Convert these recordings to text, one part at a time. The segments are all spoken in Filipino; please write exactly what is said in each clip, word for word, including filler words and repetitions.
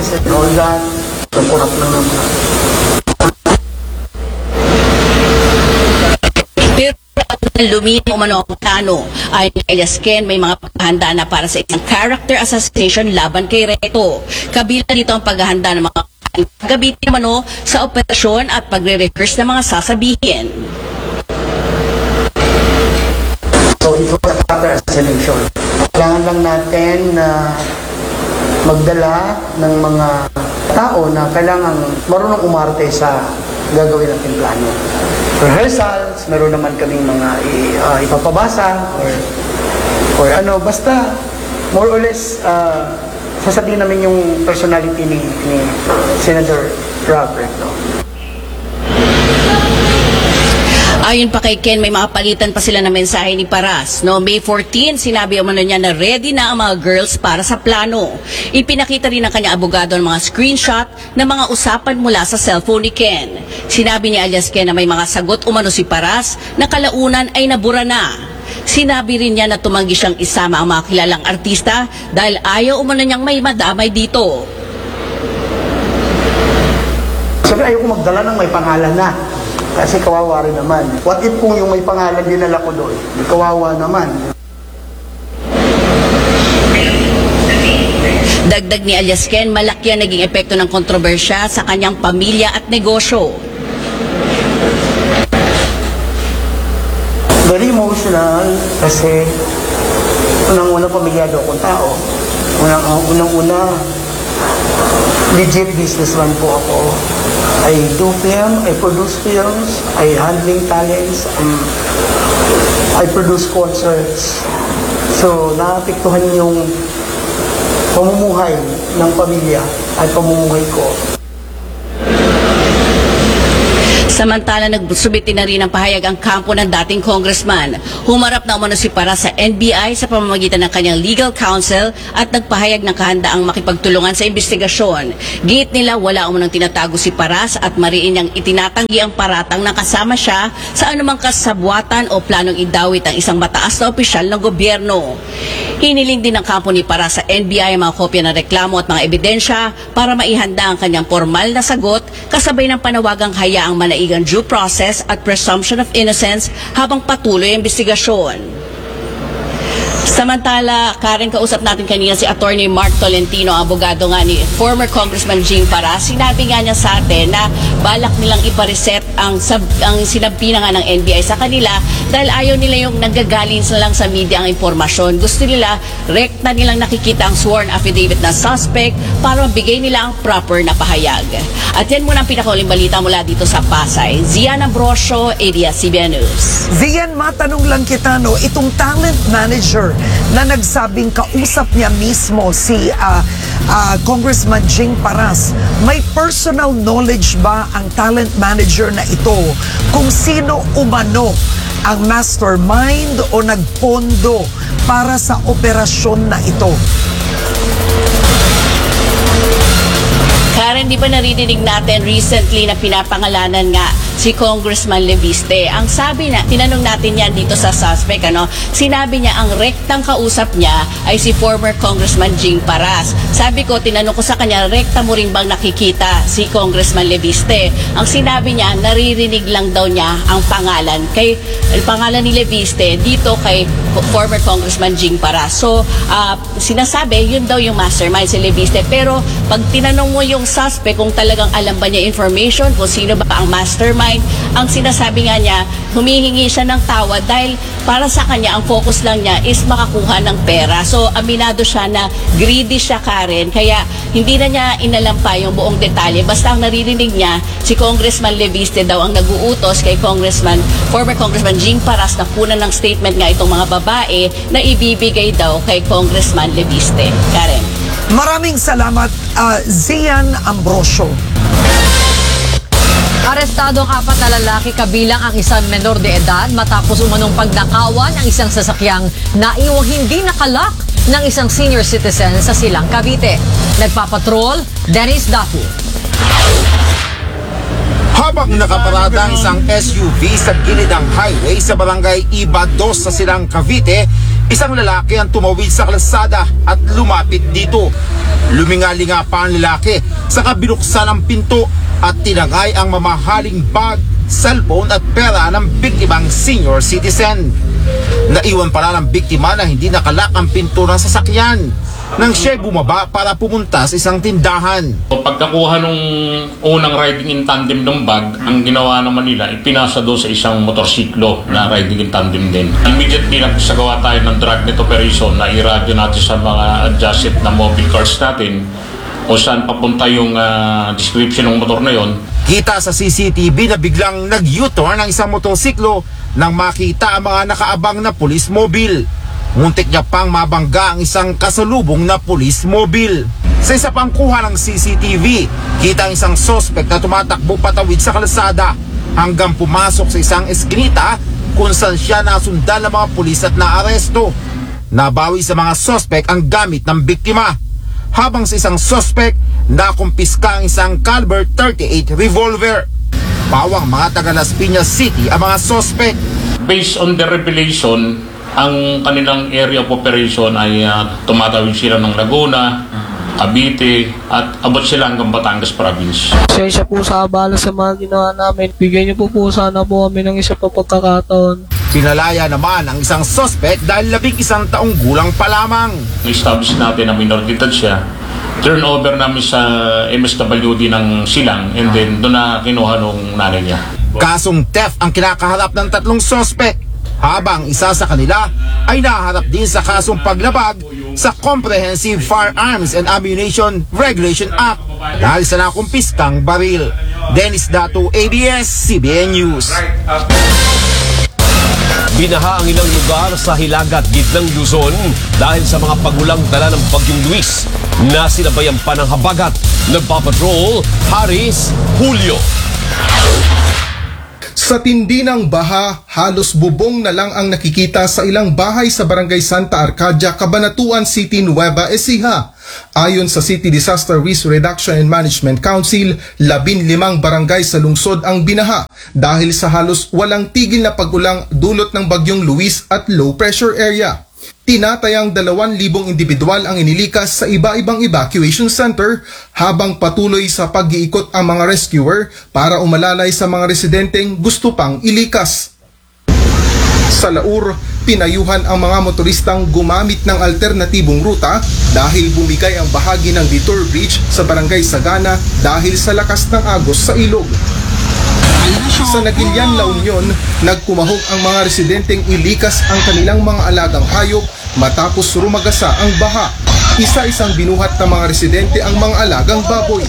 lies and all that. So, kurap lang naman. Pero lumino umano ang plano ay Elias Ken may mga paghahanda na para sa isang character assassination laban kay Reto. Kabila dito ang paghahanda ng mga gamitin umano sa operasyon at pagre-rehearse ng mga sasabihin. So ito ang character assassination. Kailangan lang natin na magdala ng mga tao na kailangan marunong umarte sa gagawin natin plano. Rehearsals, meron naman kaming mga uh, ipapabasa or, or ano, basta more or less uh, sasabihin namin yung personality ni, ni Senator Rob Recto. Ayon pa kay Ken, may mga palitan pa sila na mensahe ni Paras. No, May fourteenth, sinabi umano niya na ready na ang mga girls para sa plano. Ipinakita rin ng kanyang abogado ng mga screenshot ng mga usapan mula sa cellphone ni Ken. Sinabi ni alias Ken na may mga sagot umano si Paras na kalaunan ay nabura na. Sinabi rin niya na tumanggi siyang isama ang mga kilalang artista dahil ayaw umano niyang may madamay dito. Siyempre ayaw ko magdala ng may pangalan na. Kasi kawawa rin naman. What if kung yung may pangalan dinala ko doon? Kawawa naman. Dagdag ni alias Ken, malaki ang naging epekto ng kontrobersya sa kanyang pamilya at negosyo. Very emotional kasi unang-una pamilyado akong tao. Unang-una, legit businessman po ako. I do film, I produce films, I handling talents, um, I produce concerts. So, naapektuhan yung pamumuhay ng pamilya at pamumuhay ko. Samantala, nagsubiti na rin ang pahayag ang kampo ng dating congressman. Humarap na umano si Paras sa N B I sa pamamagitan ng kanyang legal counsel at nagpahayag ng kahandaang makipagtulungan sa investigasyon. Giit nila wala umanong tinatago si Paras at mariin niyang itinatanggi ang paratang na kasama siya sa anumang kasabwatan o planong idawit ang isang mataas na opisyal ng gobyerno. Hiniling din ng kampo ni Paras sa N B I ang mga kopya ng reklamo at mga ebidensya para maihanda ang kanyang formal na sagot kasabay ng panawagang hayaang manaigang due process at presumption of innocence habang patuloy ang investigasyon. Samantala, Karen, kausap natin kanina si Attorney Mark Tolentino, abogado nga ni former Congressman Jing Paras. Sinabi nga niya sa atin na balak nilang ipareset ang, sab, ang sinabi na nga ng N B I sa kanila dahil ayaw nila yung nanggagaling sa lang sa media ang impormasyon. Gusto nila, rekta nilang nakikita ang sworn affidavit na suspect para mabigay nila ang proper na pahayag. At yan muna ang pinakauling balita mula dito sa Pasay. Zian Ambrosio, A B S C B N News. Zian, matanong lang kita, no, itong talent manager na nagsabing kausap niya mismo si uh, uh, Congressman Jing Paras, may personal knowledge ba ang talent manager na ito kung sino umano ang mastermind o nagpondo para sa operasyon na ito? Karen, di ba naririnig natin recently na pinapangalanan nga si Congressman Leviste? Ang sabi na, tinanong natin yan dito sa suspect, ano, sinabi niya ang rektang kausap niya ay si former Congressman Jing Paras. Sabi ko, tinanong ko sa kanya, rekta mo rin bang nakikita si Congressman Leviste? Ang sinabi niya, naririnig lang daw niya ang pangalan. Kay, ang pangalan ni Leviste dito kay former Congressman Jing Paras. So, uh, sinasabi, yun daw yung mastermind si Leviste. Pero, pag tinanong mo yung suspect kung talagang alam ba niya information kung sino ba ang mastermind, ang sinasabi nga niya, humihingi siya ng tawad dahil para sa kanya, ang focus lang niya is makakuha ng pera. So, aminado siya na greedy siya, Karen, kaya hindi na niya inalam pa yung buong detalye. Basta ang naririnig niya, si Congressman Leviste daw ang naguutos kay Congressman, former Congressman Jing Paras na kunan ng statement nga itong mga babae na ibibigay daw kay Congressman Leviste. Karen. Maraming salamat, uh, Zian Ambrosio. Arestado ang apat na lalaki kabilang ang isang menor de edad matapos umanong pagnakawan ang isang sasakyang naiwang hindi nakalak ng isang senior citizen sa Silang, Cavite. Nagpapatrol, Dennis Dafu. Habang nakaparada ang isang S U V sa gilid ng highway sa barangay Iba dos sa Silang, Cavite, isang lalaki ang tumawid sa kalsada at lumapit dito. Luminga-linga pa ang lalaki sa kabinuksan ng pinto at tinangay ang mamahaling bag, cellphone at pera ng biktimang senior citizen. Naiwan pala ng biktima na hindi nakalak ang pinto ng sasakyan nang siya bumaba para pumunta sa isang tindahan. Pagkakuha nung unang riding in tandem ng bag, ang ginawa naman nila, ipinasa doon sa isang motorsiklo na riding in tandem din. Immediately nagsagawa tayo ng dragnet operation na i-radio natin sa mga adjusted na mobile cars natin o saan papunta yung uh, description ng motor na yon. Kita sa C C T V na biglang nag-U-turn ang isang motorsiklo nang makita ang mga nakaabang na police mobile. Muntik niya pang mabangga ang isang kasalubong na police mobile. Sa isa pang kuha ng C C T V, kita ang isang suspect na tumatakbo patawid sa kalsada hanggang pumasok sa isang eskinita kung saan siya nasundan ng mga pulis at naaresto. Nabawi sa mga suspect ang gamit ng biktima. Habang sa isang suspect, nakumpiska ang isang caliber thirty-eight revolver. Pawang mga taga Las Piñas City ang mga suspect. Based on the revelation, ang kanilang area of operation ay uh, tumatawid sila ng Laguna, Cavite at abot sila hanggang Batangas Province. Pasensya po sa abala sa mga ginawa namin. Bigyan niyo po po sana po kami ng isa pa pagkakataon. Pinalaya naman ang isang suspect dahil labing isang taong gulang pa lamang. Establish natin na minor de edad siya. Turn over namin sa M S W D ng Silang and then doon na kinuha nung nanay niya. Kasong theft ang kinakaharap ng tatlong suspect, habang isa sa kanila ay naharap din sa kasong paglabag sa Comprehensive Firearms and Ammunition Regulation Act dahil sa nakumpiskang baril. Dennis Dato, A B S C B N News. Binaha ang ilang lugar sa Hilagat, gitnang Luzon dahil sa mga pagulang dala ng Bagyong Luis na sinabayan pa ng habagat. Nagpapatrol, Haris Julio. Sa tindi ng baha, halos bubong na lang ang nakikita sa ilang bahay sa Barangay Santa Arcadia, Cabanatuan City, Nueva Ecija. Ayon sa City Disaster Risk Reduction and Management Council, labin limang barangay sa lungsod ang binaha dahil sa halos walang tigil na pag-ulang dulot ng Bagyong Luis at low pressure area. Tinatayang dalawang libong individual ang inilikas sa iba-ibang evacuation center habang patuloy sa pag-iikot ang mga rescuer para umalalay sa mga residenteng gusto pang ilikas. Sa Laur, pinayuhan ang mga motoristang gumamit ng alternatibong ruta dahil bumigay ang bahagi ng Detour Bridge sa Barangay Sagana dahil sa lakas ng agos sa ilog. Sa Nagilian, La Union, nagkumahog ang mga residenteng ilikas ang kanilang mga alagang hayop matapos rumagasa ang baha. Isa-isang binuhat ng mga residente ang mga alagang baboy.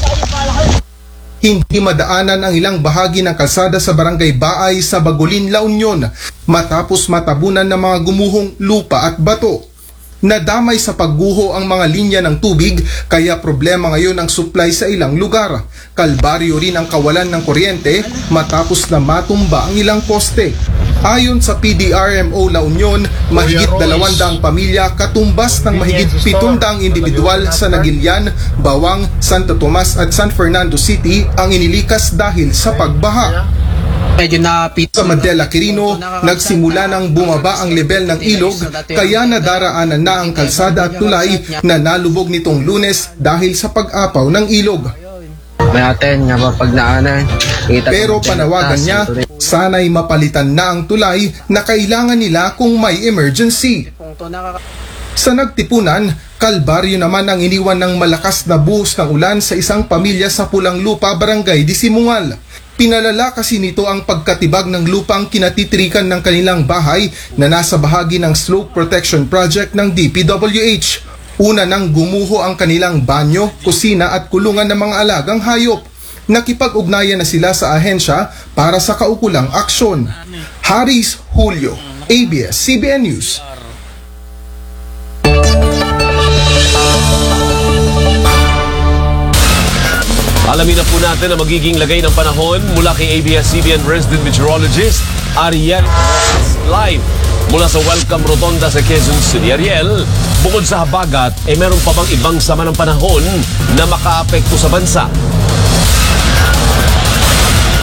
Hindi madaanan ang ilang bahagi ng kalsada sa Barangay Baay sa Bagolin, La Union matapos matabunan ng mga gumuhong lupa at bato. Nadamay sa pagguho ang mga linya ng tubig kaya problema ngayon ang supply sa ilang lugar. Kalbaryo rin ang kawalan ng kuryente matapos na matumba ang ilang poste. Ayon sa P D R M O La Union, mahigit dalawang pamilya katumbas ng mahigit pitong daang individual sa Nagilian, Bawang, Santo Tomas at San Fernando City ang inilikas dahil sa pagbaha. Medyo napit. Sa Madela, Quirino, nagsimula ng bumaba ang level ng ilog kaya nadaraanan na ang kalsada at tulay na nalubog nitong Lunes dahil sa pag-apaw ng ilog. May aten nga ba pag naanan. Pero panawagan niya, sana'y mapalitan na ang tulay na kailangan nila kung may emergency. Sa Nagtipunan, Kalbaryo naman ang iniwan ng malakas na buhos ng ulan sa isang pamilya sa Pulang Lupa, Barangay Disimungal. Pinalala kasi nito ang pagkatibag ng lupang kinatitrikan ng kanilang bahay na nasa bahagi ng Slope Protection Project ng D P W H. Una nang gumuho ang kanilang banyo, kusina at kulungan ng mga alagang hayop. Nakipag-ugnayan na sila sa ahensya para sa kaukulang aksyon. Haris Julio, A B S C B N News. Alamin na po natin ang magiging lagay ng panahon mula kay A B S C B N resident meteorologist Ariel live mula sa Welcome Rotonda sa Quezon City. Ariel, bukod sa habagat, eh meron pa bang ibang sama ng panahon na makaapekto sa bansa?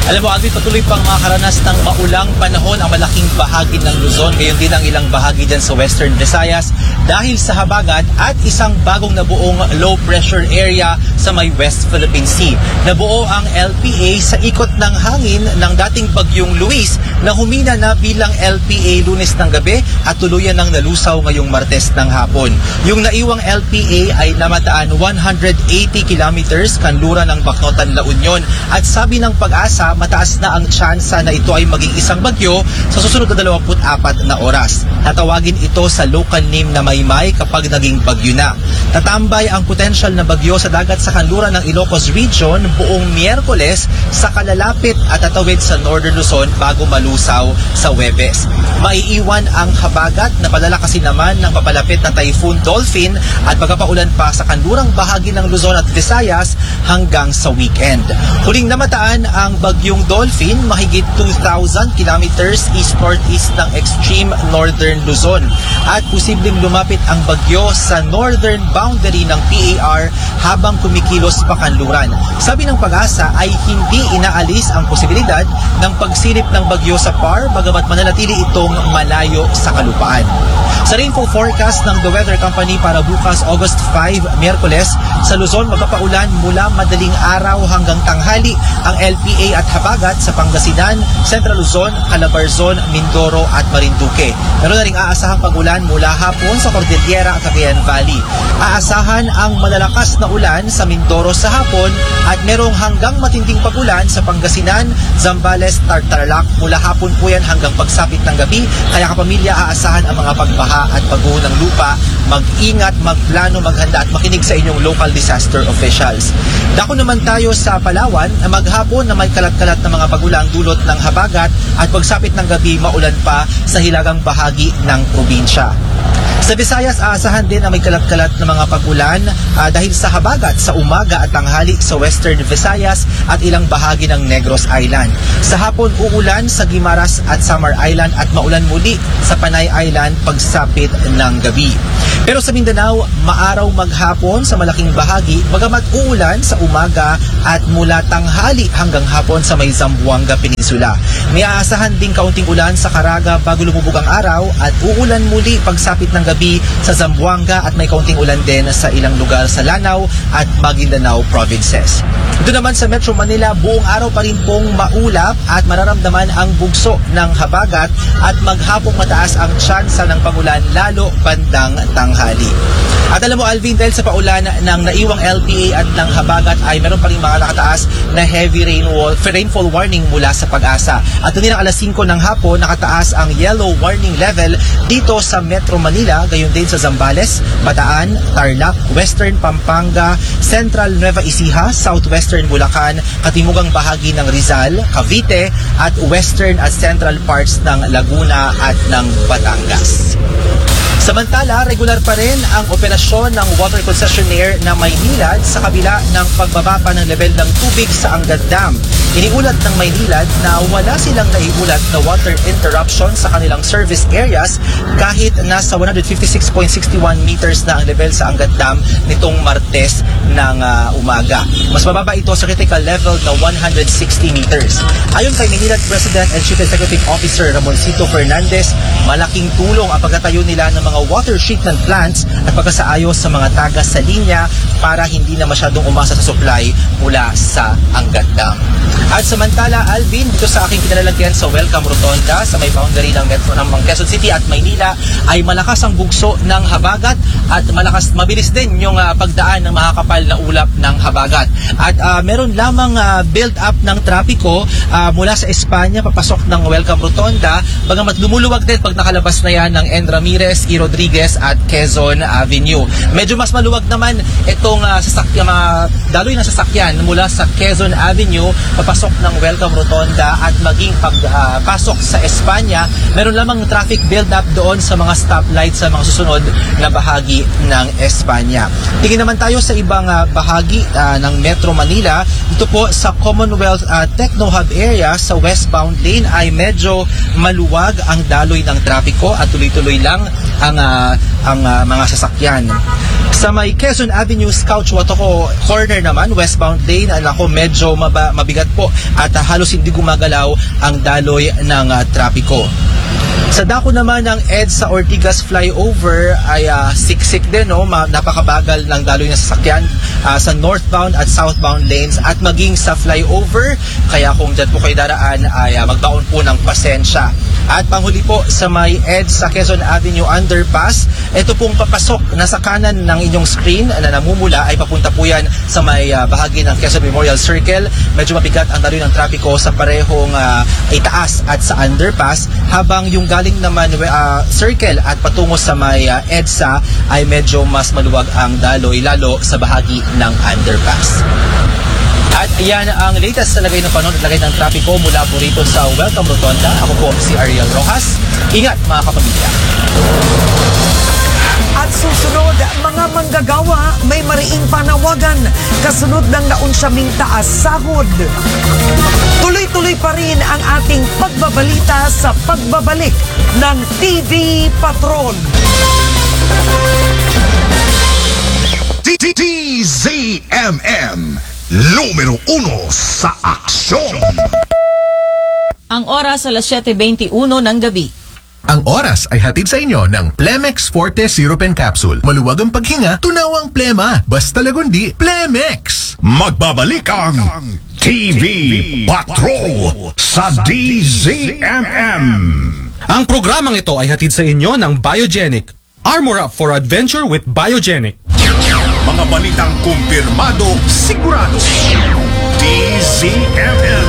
Alam mo, Alvin, patuloy pang makakaranas ng maulang panahon ang malaking bahagi ng Luzon, gayon din ang ilang bahagi dyan sa Western Visayas dahil sa habagat at isang bagong nabuong low pressure area sa may West Philippine Sea. Nabuo ang L P A sa ikot ng hangin ng dating bagyong Luis na humina na bilang L P A Lunes ng gabi at tuluyan ng nalusaw ngayong Martes ng hapon. Yung naiwang L P A ay namataan one hundred eighty kilometers kanluran ng Bacnotan, La Union at sabi ng Pag-asa, mataas na ang tsansa na ito ay maging isang bagyo sa susunod na dalawampu't apat na oras. Tatawagin ito sa local name na Maymay kapag naging bagyo na. Tatambay ang potential na bagyo sa dagat sa kanluran ng Ilocos Region buong Miyerkules sa kalalapit at tatawid sa Northern Luzon bago malusaw sa Huwebes. Maiiwan ang habagat na palalakasin naman ng papalapit na Typhoon Dolphin at pagkapaulan pa sa kanlurang bahagi ng Luzon at Visayas hanggang sa weekend. Huling namataan ang bagyong Dolphin mahigit two thousand kilometers east-northeast ng extreme northern Luzon at posibleng lumapit ang bagyo sa northern boundary ng P A R habang kumikilos pa kanluran. Sabi ng Pag-asa ay hindi inaalis ang posibilidad ng pagsilip ng bagyo sa P A R bagamat mananatili itong malayo sa kalupaan. Sa rainfall forecast ng The Weather Company para bukas August five, Miyerkules, sa Luzon magpapaulan mula madaling araw hanggang tanghali ang L P A at habagat sa Pangasinan, Central Luzon, Calabarzon, Mindoro at Marinduque. Meron na ring aasahang pag-ulan mula hapon sa Cordillera at Cagayan Valley. Aasahan ang malalakas na ulan sa Mindoro sa hapon at merong hanggang matinding pag-ulan sa Pangasinan, Zambales, Tarlac mula hapon po yan hanggang pagsapit ng gabi. Kaya kapamilya, aasahan ang mga pagbaha at pagguho ng lupa. Mag-ingat, magplano, maghanda at makinig sa inyong local disaster officials. Dako naman tayo sa Palawan na maghapon na may kalat-kalat na mga pagulang dulot ng habagat at pagsapit ng gabi maulan pa sa hilagang bahagi ng probinsya. Sa Visayas, aasahan din na may kalat-kalat na mga pag-ulan uh, dahil sa habagat sa umaga at tanghali sa Western Visayas at ilang bahagi ng Negros Island. Sa hapon, uulan sa Guimaras at Samar Island at maulan muli sa Panay Island pagsapit ng gabi. Pero sa Mindanao, maaraw maghapon sa malaking bahagi, bagamat uulan sa umaga at mula tanghali hanggang hapon sa may Zamboanga Peninsula. May aasahan din kaunting ulan sa Caraga bago lumubog ang araw at uulan muli pagsapit ng gabi sa Zamboanga at may kaunting ulan din sa ilang lugar sa Lanao at Maguindanao provinces. Doon naman sa Metro Manila, buong araw pa rin pong maulap at mararamdaman ang bugso ng habagat at maghapong mataas ang tsansa ng pagulan lalo bandang tanghali. At alam mo, Alvin, dahil sa paulan ng naiwang L P A at ng habagat ay meron pa rin mga nakataas na heavy rainfall, rainfall warning mula sa Pag-asa. At doon ng alas singko ng hapon, nakataas ang yellow warning level dito sa Metro Manila, gayon din sa Zambales, Bataan, Tarlac, Western Pampanga, Central Nueva Ecija, Southwestern Bulacan, katimugang bahagi ng Rizal, Cavite, at Western at Central parts ng Laguna at ng Batangas. Samantala, regular pa rin ang operasyon ng water concessionaire na Maynilad sa kabila ng pagbaba pa ng level ng tubig sa Angat Dam. Iniulat ng Maynilad na wala silang naiulat na water interruption sa kanilang service areas kahit nasa one fifty-six point six one meters na ang level sa Angat Dam nitong Martes ng uh, umaga. Mas mababa ito sa critical level na one hundred sixty meters. Ayon kay Maynilad President and Chief Executive Officer Ramoncito Fernandez, malaking tulong ang pagtatayo nila ng mga water treatment plants at pagkasaayos sa mga taga sa linya para hindi na masyadong umasa sa supply mula sa Angat Dam. At samantala, Alvin, dito sa aking kinalalagyan sa Welcome Rotonda sa may boundary ng Metro ng Quezon City at Maynila ay malakas ang bugso ng habagat at malakas, mabilis din yung uh, pagdaan ng makakapal na ulap ng habagat. At uh, meron lamang uh, build up ng trapiko uh, mula sa Espanya papasok ng Welcome Rotonda, bagamat lumuluwag din pag nakalabas na yan ng N. Ramirez, E. Rodriguez at Quezon Avenue. Medyo mas maluwag naman itong uh, sasakyan, uh, daloy na sasakyan mula sa Quezon Avenue papasok ng Welcome Rotonda at maging pagpasok uh, sa Espanya. Meron lamang traffic build up doon sa mga stoplight sa mga susunod na bahagi ng Espanya. Tingin naman tayo sa ibang uh, uh, bahagi uh, ng Metro Manila, ito po sa Commonwealth uh, Techno Hub area sa westbound lane ay medyo maluwag ang daloy ng trapiko at tuloy-tuloy lang ang uh, ang uh, mga sasakyan. Sa may Quezon Avenue, Scout Watoko corner naman, westbound lane, alako medyo maba, mabigat po at uh, halos hindi gumagalaw ang daloy ng uh, trapiko. Sa dako naman ng EDSA Ortigas flyover ay uh, siksik din, no? Ma- napakabagal ng daloy ng sasakyan uh, sa northbound at southbound lanes at maging sa flyover. Kaya kung dyan po kayo daraan ay uh, magbaon po ng pasensya. At panghuli po sa may EDSA Quezon Avenue underpass, ito pong papasok na sa kanan ng inyong screen na namumula ay papunta po yan sa may uh, bahagi ng Quezon Memorial Circle. Medyo mabigat ang daloy ng trapiko sa parehong uh, itaas at sa underpass, habang yung galing naman uh, circle at patungo sa may uh, EDSA ay medyo mas maluwag ang daloy lalo sa bahagi ng underpass. At yan ang latest sa lagay ng panahon at lagay ng trapiko mula po rito sa Welcome Rotonda. Ako po si Ariel Rojas. Ingat mga kapamilya. At susunod, mga manggagawa, may mariing panawagan kasunod ng naunsyaming taas sahod. Tuloy-tuloy pa rin ang ating pagbabalita sa pagbabalik ng T V Patrol. D Z M M, numero uno sa aksyon. Ang oras alas siyete twenty-one ng gabi. Ang oras ay hatid sa inyo ng Plemex Forte Syrup and Capsule. Maluwag ang paghinga, tunawang plema. Basta lagundi, Plemex. Magbabalik ang T V Patrol sa D Z M M. Ang programang ito ay hatid sa inyo ng Biogenic. Armor up for adventure with Biogenic. Mga balitang kumpirmado, sigurado. D Z M M.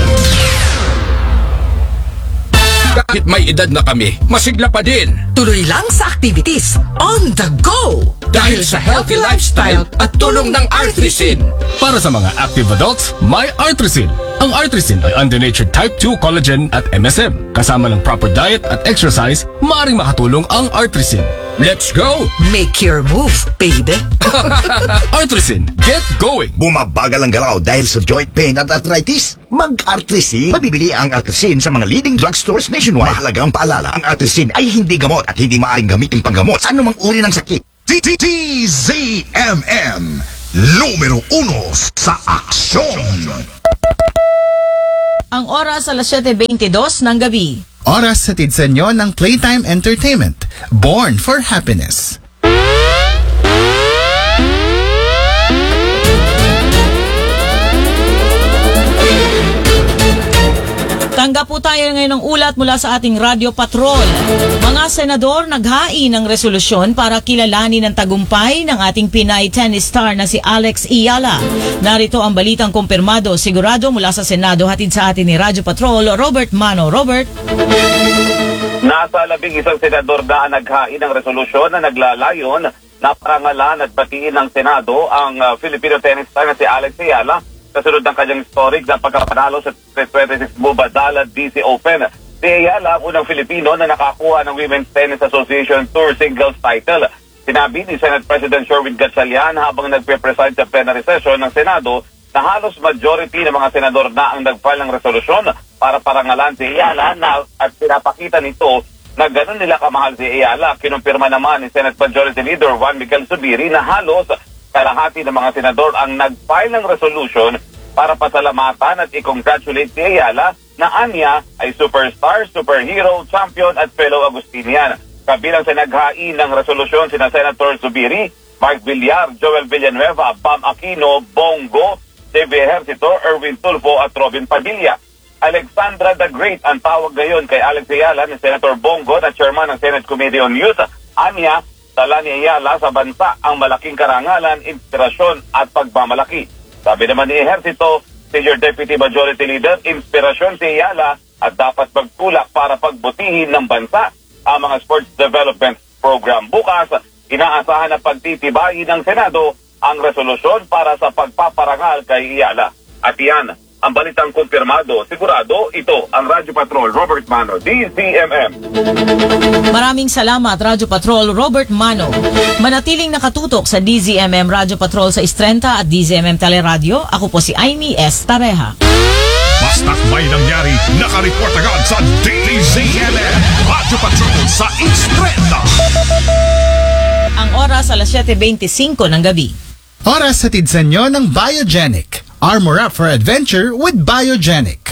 Kahit may edad na kami, masigla pa din. Tuloy lang sa activities. On the go! Dahil sa healthy lifestyle at tulong ng Artrisin. Para sa mga active adults, may Artrisin. Ang Artrisin ay under-natured type two collagen at M S M. Kasama ng proper diet at exercise, maaaring makatulong ang Artrisin. Let's go! Make your move, baby! Artrisin, get going! Bumabagal ang galaw dahil sa joint pain at arthritis? Mag-Artrisin. Mabibili ang Artrisin sa mga leading drugstores nationwide. Mahalagang paalala, ang Artrisin ay hindi gamot at hindi maaaring gamitin panggamot sa anumang uri ng sakit. D Z M M, numero uno sa aksyon. Ang oras alas siyete twenty-two ng gabi. Oras hatid sa inyo ng Playtime Entertainment. Born for Happiness. Tanggap po tayo ngayon ng ulat mula sa ating Radio Patrol. Mga senador naghain ng resolusyon para kilalanin ang tagumpay ng ating Pinay tennis star na si Alex Eala. Narito ang balitang kumpirmado, sigurado mula sa Senado, hatid sa atin ni Radio Patrol, Robert Mano. Robert? Nasa labing isang senador na naghain ng resolusyon na naglalayon na parangalan at batiin ng Senado ang uh, Filipino tennis star na si Alex Eala kasunod ng kanyang historic na pagkapanalo sa twenty-six Mubadala D C Open. Si Eala ang unang Filipino na nakakuha ng Women's Tennis Association Tour Singles title. Sinabi ni Senate President Sherwin Gatchalian habang nagpe-preside sa plenary session ng Senado na halos majority ng mga senador na ang nag-file ng resolusyon para parangalan si Eala na at pinapakita nito na gano'n nila kamahal si Eala. Kinumpirma naman ni Senate Majority Leader Juan Miguel Zubiri na halos kalahati ng mga senador ang nag-file ng resolution para pasalamatan at i-congratulate si Eala na anya ay superstar, superhero, champion at fellow Agustinian. Kabilang sa naghain ng resolusyon sina Senator Zubiri, Mark Villar, Joel Villanueva, Bam Aquino, Bongo, Dave Ejercito, Erwin Tulfo at Robin Padilla. Alexandra the Great ang tawag ngayon kay Alex Eala ni Senator Bongo na chairman ng Senate Committee on Youth. Anya, dala ni Eala sa bansa ang malaking karangalan, inspirasyon at pagmamalaki. Sabi naman ni Ejercito, Senior Deputy Majority Leader, inspirasyon si Eala at dapat magtulak para pagbutihin ng bansa ang mga sports development program. Bukas, inaasahan na pagtitibayin ng Senado ang resolusyon para sa pagpaparangal kay Eala. At yan ang balitang kumpirmado. Sigurado, ito ang Radyo Patrol Robert Mano, D Z M M. Maraming salamat, Radyo Patrol Robert Mano. Manatiling nakatutok sa D Z M M Radyo Patrol sa Istrenta at D Z M M Teleradio. Ako po si Aimee S. Tareja. Basta't may nangyari, nakareport agad sa D Z M M Radyo Patrol sa Istrenta. Ang oras alas siyete twenty-five ng gabi. Oras hatid sa inyo ng Biogenic. Armor up for adventure with Biogenic.